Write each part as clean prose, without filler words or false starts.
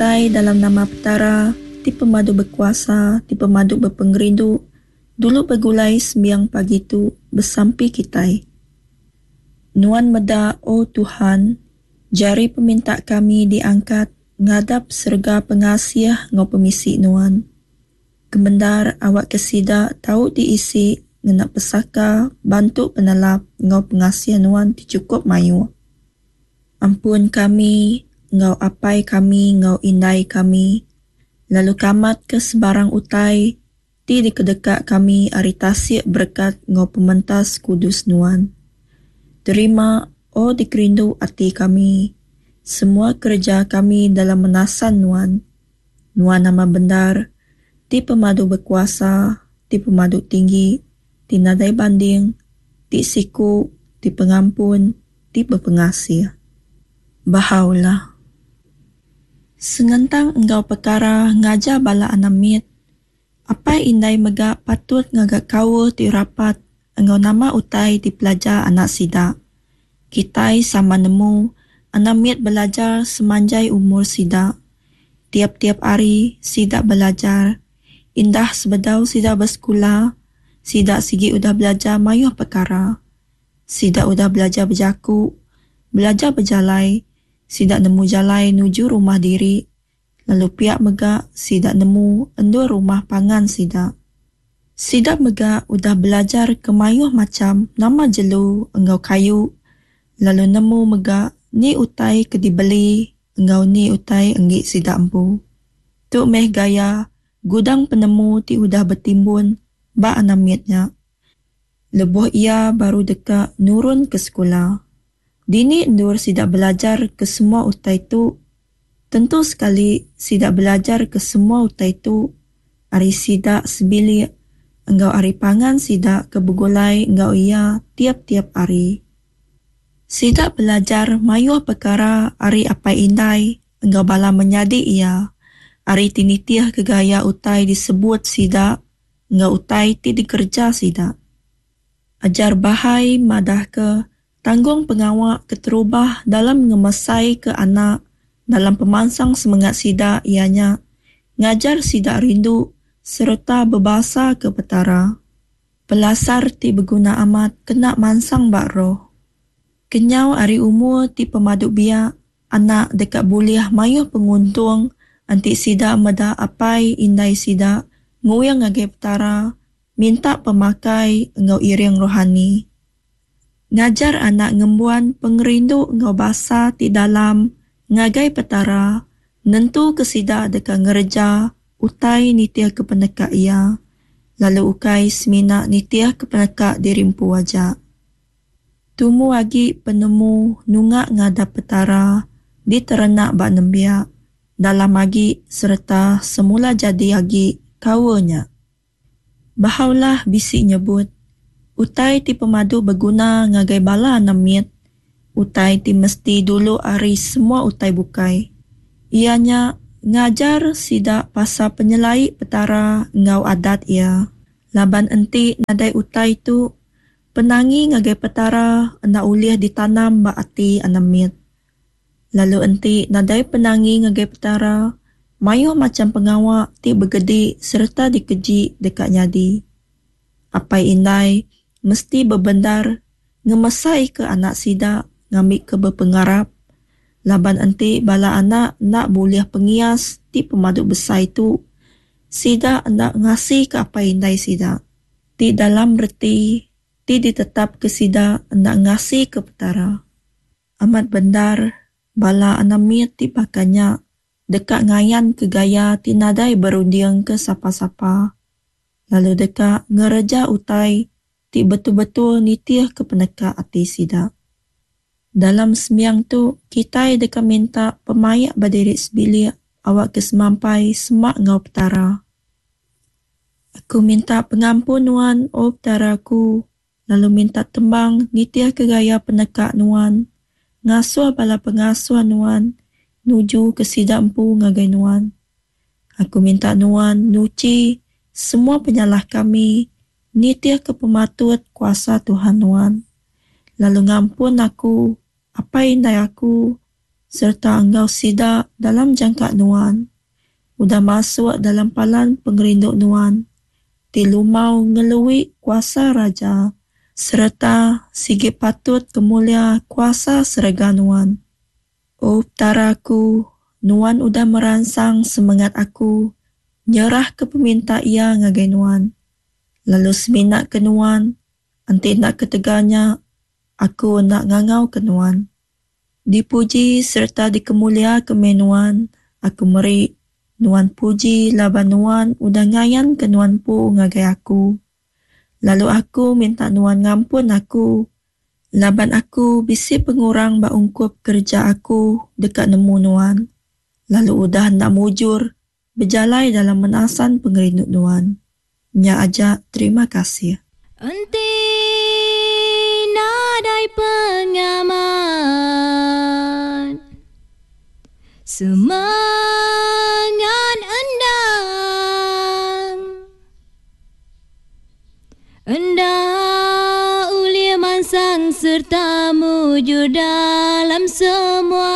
utai dalam nama Petara, ti pemadu berkuasa, ti pemadu berpengerindu, dulu bergulai sembiang pagi tu bersampi kitai. Nuan meda, oh Tuhan, jari peminta kami diangkat, ngadap serga pengasih ngau pemisi Nuan. Kemendar awak kesida tahu diisi, ngenak pesaka, bantu penelap ngau pengasih Nuan ti cukup mayu. Ampun kami, ngau apai kami, ngau indai kami, lalu kamat ke sebarang utai, ti di kedekak kami aritasi berkat ngau pementas kudus Nuan. Terima, oh dikerindu hati kami, semua kerja kami dalam menasan Nuan. Nuan nama benar, ti pemadu berkuasa, ti pemadu tinggi, ti nadai banding, ti siku, ti pengampun, ti berpengasih. Bahaulah. Sengentang engkau perkara ngaja bala anamit, apa indai mega patut ngagak kawa ti rapat, engkau nama utai ti pelajar anak sida. Kitai sama nemu, anamit belajar semanjai umur sida. Tiap-tiap hari sida belajar, indah sebedau sida bersekolah, sida sigi udah belajar mayuh perkara. Sida udah belajar berjaku, belajar berjalai, sida nemu jalai nuju rumah diri, lalu pihak mega sida nemu endur rumah pangan sida. Sida mega udah belajar kemayuh macam nama jelu engkau kayu, lalu nemu mega ni utai ke dibeli, engkau ni utai enggi sida empu. Tuk meh gaya, gudang penemu ti udah bertimbun, ba anamitnya. Lebuh ia baru deka nurun ke sekolah. Dini endur sida belajar ke semua utai tu. Tentu sekali sida belajar ke semua utai tu. Ari sida sebilik, engkau ari pangan sida ke begulai engkau ia tiap-tiap hari. Sida belajar mayuh perkara ari apai indai, engkau bala menyadi ia. Ari tinitiah ke gaya utai disebut sida, engkau utai ti dikerja sida. Ajar bahai madah ke tanggung pengawak keterubah dalam ngemesai ke anak, dalam pemansang semangat sida ianya, ngajar sida rindu serta berbahasa ke petara. Pelasar ti berguna amat kena mansang bak roh. Kenyau ari umur ti pemadu biak, anak dekat buliah mayuh penguntung, anti sida meda apai indai sida, nguyang ngagai petara, minta pemakai engkau iring rohani. Ngajar anak ngembuan pengerindu engkau basa ti dalam, ngagai petara, nentu kesida dekat ngereja, utai nitiah ke penekak ia, lalu ukai semina nitiah ke penekak dirimpu wajak. Tumu agi penemu nungak ngadap petara, diterenak bak nembiak, dalam agi serta semula jadi agi kawanya. Bahaulah bisi nyebut, utai ti pemadu berguna ngagai bala namit, utai ti mesti dulu ari semua utai bukai. Ianya ngajar sida pasal penyelai petara ngau adat ia. Laban enti nadai utai tu, penangi ngagai petara ena uliah ditanam ba ati anamit. Lalu enti nadai penangi ngagai petara, mayuh macam pengawak ti bergedi serta dikeji dekat nyadi. Apai indai mesti berbendar ngemesai ke anak sida ngambil ke berpengarap. Laban enti bala anak nak buliah pengias ti pemadu besar itu, sida nak ngasih ke apai indai sida. Ti dalam reti, ti ditetap ke sida nak ngasih ke petara. Amat bendar bala anamit ti pakanya dekat ngayan ke gaya ti nadai berundiang ke sapa-sapa. Lalu dekat ngereja utai ti betul-betul nitiah ke peneka ati sida. Dalam sembiang tu, kita dekat minta pemayak berdiri sebilik awak kesemampai semak ngau petara. Aku minta pengampun Nuan, oh petaraku, lalu minta tembang nitiah ke gaya peneka Nuan, ngasuh bala pengasuh Nuan, nuju ke sida empu ngagai Nuan. Aku minta Nuan nuci semua penyalah kami, nitiah ke pematut kuasa Tuhan Nuan. Lalu ngampun aku, apa indai aku, serta engkau sida dalam jangka nuan. Udah masuk dalam palan pengerinduk nuan. Tilumau ngelui kuasa raja, serta sigit patut kemulia kuasa serega nuan. Oh taraku, nuan udah merangsang semangat aku, nyerah ke peminta ia ngagai nuan. Lalu seminat ke nuan, anti nak keteganya, aku nak ngangau ke nuan. Dipuji serta dikemulia ke menuan, aku meri. Nuan puji laban nuan udah ngayan ke nuan pu ngagai aku. Lalu aku minta nuan ngampun aku. Laban aku bisi pengurang baungkup kerja aku dekat nemu nuan. Lalu udah nak mujur, berjalai dalam menasan pengerinduk nuan. Nya aja terima kasih. Enti nadai pengaman, semangat endang ulia mansang serta mujur dalam semua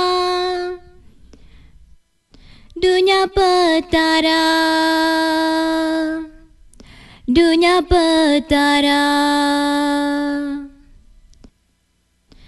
dunia petara.